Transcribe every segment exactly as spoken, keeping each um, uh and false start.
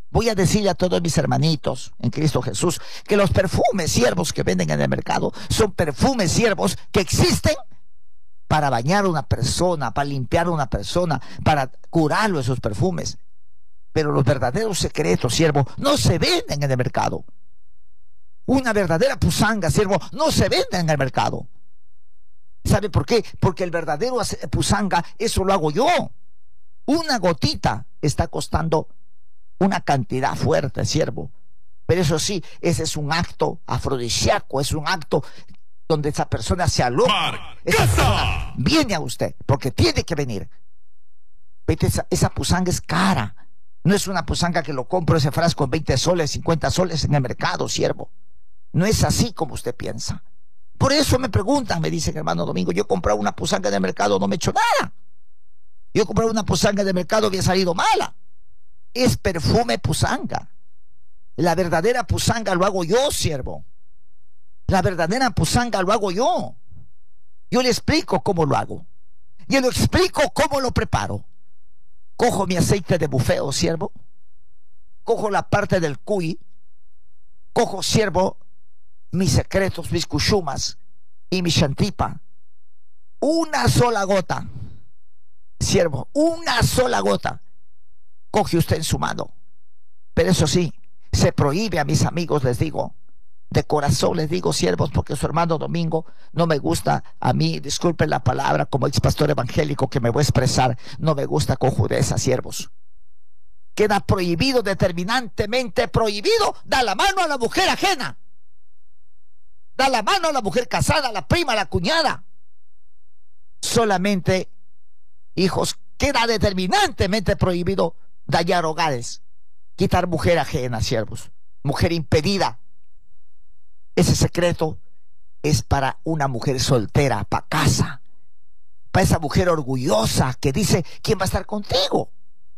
Voy a decirle a todos mis hermanitos en Cristo Jesús que los perfumes siervos que venden en el mercado son perfumes siervos que existen para bañar a una persona, para limpiar a una persona, para curarlo esos perfumes. Pero los verdaderos secretos, siervo, no se venden en el mercado. Una verdadera pusanga, siervo, no se vende en el mercado. ¿Sabe por qué? Porque el verdadero pusanga, eso lo hago yo. Una gotita está costando una cantidad fuerte, siervo. Pero eso sí, ese es un acto afrodisíaco, es un acto donde esa persona se aloja. Esa persona viene a usted, porque tiene que venir. Vete, esa, esa pusanga es cara. No es una pusanga que lo compro ese frasco en veinte soles, cincuenta soles en el mercado, siervo. No es así como usted piensa. Por eso me preguntan, me dicen, hermano Domingo, yo he comprado una pusanga en el mercado, no me he hecho nada. Yo he comprado una pusanga en el mercado que ha salido mala. Es perfume pusanga. La verdadera pusanga lo hago yo, siervo. La verdadera pusanga lo hago yo. Yo le explico cómo lo hago. Yo le explico cómo lo preparo. Cojo mi aceite de bufeo, siervo. Cojo la parte del cuy. Cojo, siervo, mis secretos, mis cushumas y mi shantipa. Una sola gota, siervo, una sola gota. Coge usted en su mano. Pero eso sí, se prohíbe a mis amigos, les digo, de corazón les digo, siervos, porque su hermano Domingo no me gusta a mí, disculpen la palabra, como ex pastor evangélico que me voy a expresar, no me gusta cojudeza, siervos. Queda prohibido, determinantemente prohibido, da la mano a la mujer ajena. Da la mano a la mujer casada, a la prima, a la cuñada. Solamente, hijos, queda determinantemente prohibido dañar hogares, quitar mujer ajena, siervos, mujer impedida. Ese secreto es para una mujer soltera, para casa, para esa mujer orgullosa que dice, ¿quién va a estar contigo?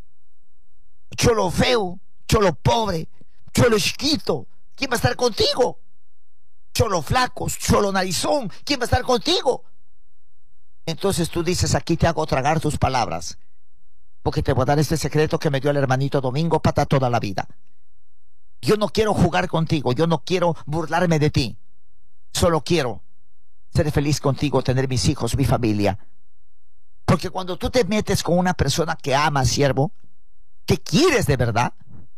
Cholo feo, cholo pobre, cholo chiquito, ¿quién va a estar contigo? Cholo flacos, cholo narizón, ¿quién va a estar contigo? Entonces tú dices, aquí te hago tragar tus palabras, porque te voy a dar este secreto que me dio el hermanito Domingo para toda la vida. Yo no quiero jugar contigo, yo no quiero burlarme de ti. Solo quiero ser feliz contigo, tener mis hijos, mi familia. Porque cuando tú te metes con una persona que ama, siervo, que quieres de verdad,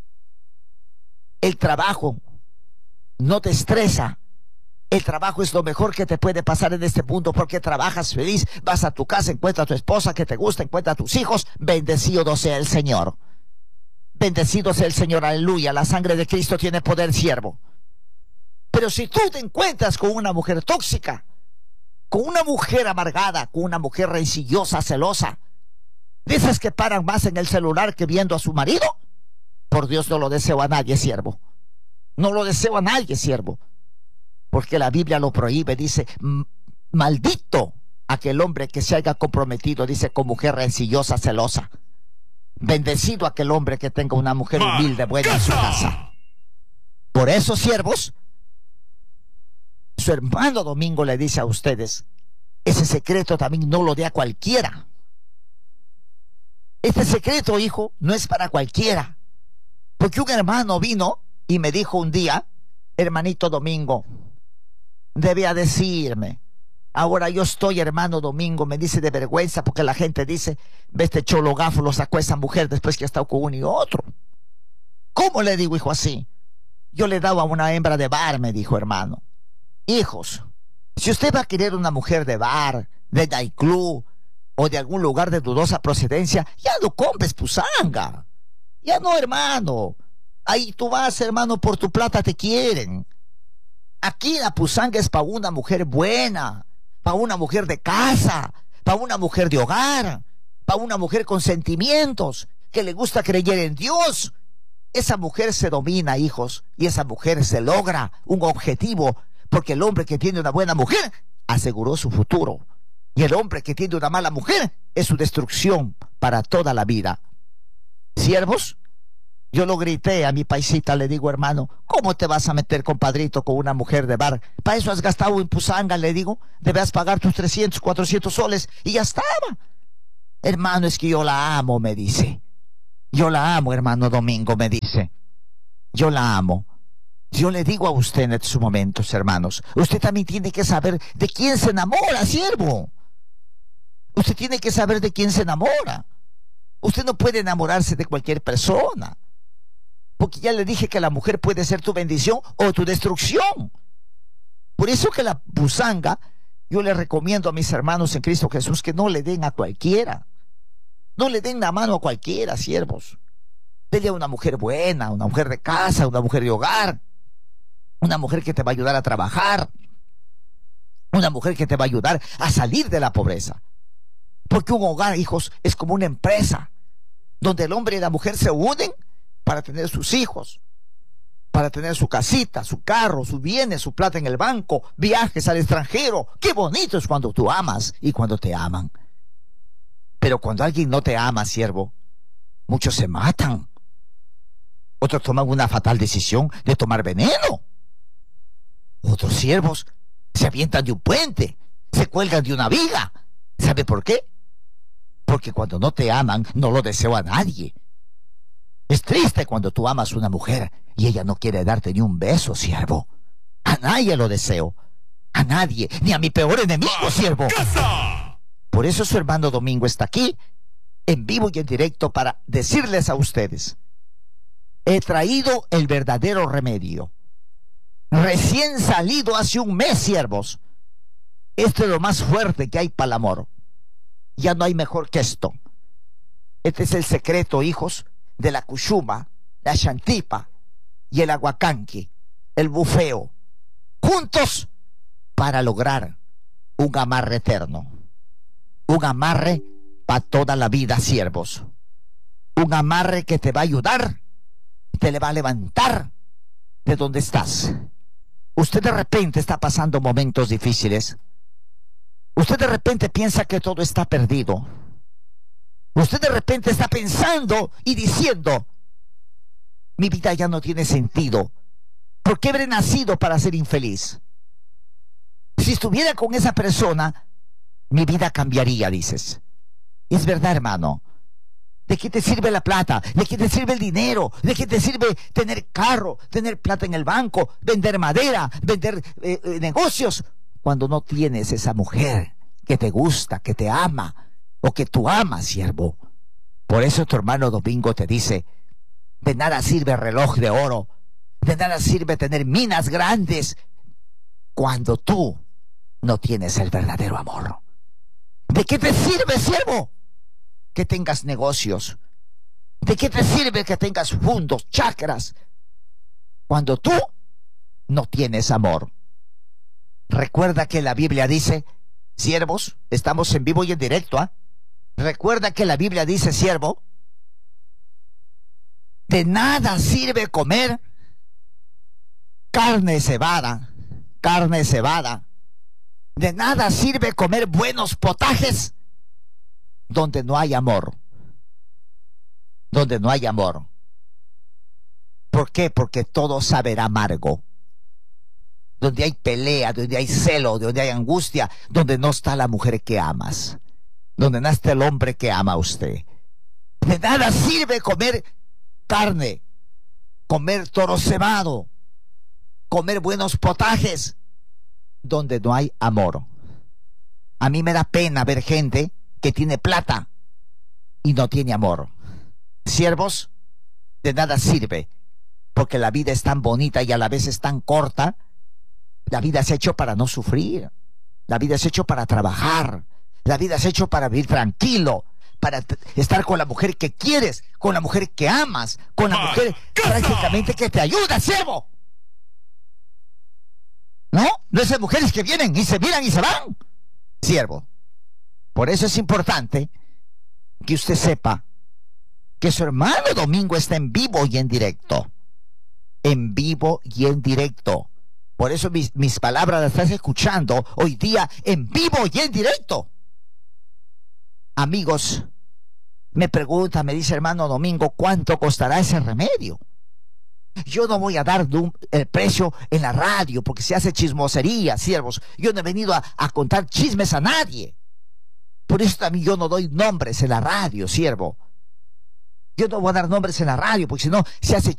el trabajo no te estresa. El trabajo es lo mejor que te puede pasar en este mundo, porque trabajas feliz, vas a tu casa, encuentras a tu esposa que te gusta, encuentras a tus hijos. Bendecido sea el Señor. Bendecido sea el Señor, aleluya. La sangre de Cristo tiene poder, siervo. Pero si tú te encuentras con una mujer tóxica, con una mujer amargada, con una mujer rencillosa, celosa, de esas que paran más en el celular que viendo a su marido, por Dios no lo deseo a nadie, siervo. No lo deseo a nadie, siervo. Porque la Biblia lo prohíbe, dice, maldito aquel hombre que se haya comprometido, dice, con mujer rencillosa, celosa. Bendecido aquel hombre que tenga una mujer humilde, buena en su casa. Por eso, siervos, su hermano Domingo le dice a ustedes, ese secreto también no lo dé a cualquiera. Este secreto, hijo, no es para cualquiera. Porque un hermano vino y me dijo un día, hermanito Domingo, debía decirme, ahora yo estoy, hermano Domingo, me dice de vergüenza, porque la gente dice, ve este cholo gafo, lo sacó a esa mujer después que ha estado con uno y otro. ¿Cómo le digo, hijo, así? Yo le daba a una hembra de bar, me dijo, hermano. Hijos, si usted va a querer una mujer de bar, de nightclub, o de algún lugar de dudosa procedencia, ya no compres pusanga. Ya no, hermano. Ahí tú vas, hermano, por tu plata te quieren. Aquí la pusanga es para una mujer buena, para una mujer de casa, para una mujer de hogar, para una mujer con sentimientos, que le gusta creer en Dios. Esa mujer se domina, hijos, y esa mujer se logra un objetivo, porque el hombre que tiene una buena mujer aseguró su futuro, y el hombre que tiene una mala mujer es su destrucción para toda la vida. Siervos, yo lo grité a mi paisita, le digo, hermano, ¿cómo te vas a meter, compadrito, con una mujer de bar? Para eso has gastado en pusanga, le digo, debes pagar tus trescientos, cuatrocientos soles, y ya estaba. Hermano, es que yo la amo, me dice. Yo la amo, hermano Domingo, me dice. yo la amo. Yo le digo a usted en estos momentos, hermanos, usted también tiene que saber de quién se enamora, siervo. Usted tiene que saber de quién se enamora. Usted no puede enamorarse de cualquier persona, porque ya le dije que la mujer puede ser tu bendición o tu destrucción. Por eso que la busanga, yo le recomiendo a mis hermanos en Cristo Jesús que no le den a cualquiera. No le den la mano a cualquiera, siervos. Dele a una mujer buena, una mujer de casa, una mujer de hogar, una mujer que te va a ayudar a trabajar, una mujer que te va a ayudar a salir de la pobreza. Porque un hogar, hijos, es como una empresa donde el hombre y la mujer se unen para tener sus hijos, para tener su casita, su carro, sus bienes, su plata en el banco, viajes al extranjero. Qué bonito es cuando tú amas y cuando te aman. Pero cuando alguien no te ama, siervo, muchos se matan. Otros toman una fatal decisión de tomar veneno. Otros siervos se avientan de un puente, se cuelgan de una viga. ¿Sabe por qué? Porque cuando no te aman, no lo deseo a nadie. Es triste cuando tú amas a una mujer y ella no quiere darte ni un beso, siervo. A nadie lo deseo. A nadie, ni a mi peor enemigo, siervo. Por eso su hermano Domingo está aquí, en vivo y en directo, para decirles a ustedes: he traído el verdadero remedio. Recién salido hace un mes, siervos. Esto es lo más fuerte que hay para el amor. Ya no hay mejor que esto. Este es el secreto, hijos, de la cuchuma, la chantipa y el aguacanqui, el bufeo, juntos para lograr un amarre eterno. Un amarre para toda la vida, siervos. Un amarre que te va a ayudar, te le va a levantar de donde estás. Usted de repente está pasando momentos difíciles. Usted de repente piensa que todo está perdido. Usted de repente está pensando y diciendo: mi vida ya no tiene sentido. ¿Por qué habré nacido para ser infeliz? Si estuviera con esa persona, mi vida cambiaría, dices. Es verdad, hermano. ¿De qué te sirve la plata? ¿De qué te sirve el dinero? ¿De qué te sirve tener carro, tener plata en el banco, vender madera, vender eh, eh, negocios, cuando no tienes esa mujer que te gusta, que te ama, o que tú amas, siervo? Por eso tu hermano Domingo te dice: de nada sirve reloj de oro, de nada sirve tener minas grandes, cuando tú no tienes el verdadero amor. ¿De qué te sirve, siervo, que tengas negocios? ¿De qué te sirve que tengas fundos, chacras, cuando tú no tienes amor? Recuerda que la Biblia dice, siervos, estamos en vivo y en directo, ¿ah? ¿eh? Recuerda que la Biblia dice, siervo, de nada sirve comer carne cebada, carne cebada. De nada sirve comer buenos potajes donde no hay amor. Donde no hay amor. ¿Por qué? Porque todo saberá amargo. Donde hay pelea, donde hay celo, donde hay angustia, donde no está la mujer que amas, donde no está el hombre que ama a usted. De nada sirve comer carne, comer toro cebado, comer buenos potajes, donde no hay amor. A mí me da pena ver gente que tiene plata y no tiene amor. Siervos, de nada sirve, porque la vida es tan bonita y a la vez es tan corta. La vida se ha hecho para no sufrir. La vida se ha hecho para trabajar. La vida se ha hecho para vivir tranquilo, para estar con la mujer que quieres, con la mujer que amas, con la mujer prácticamente que te ayuda, siervo. ¿No? No esas mujeres que vienen y se miran y se van, siervo. Por eso es importante que usted sepa que su hermano Domingo está en vivo y en directo. En vivo y en directo. Por eso mis, mis palabras las estás escuchando hoy día en vivo y en directo. Amigos, me pregunta, me dice hermano Domingo, ¿cuánto costará ese remedio? Yo no voy a dar un, el precio en la radio porque se hace chismosería, siervos. Yo no he venido a, a contar chismes a nadie. Por eso también yo no doy nombres en la radio, siervo. Yo no voy a dar nombres en la radio porque si no se hace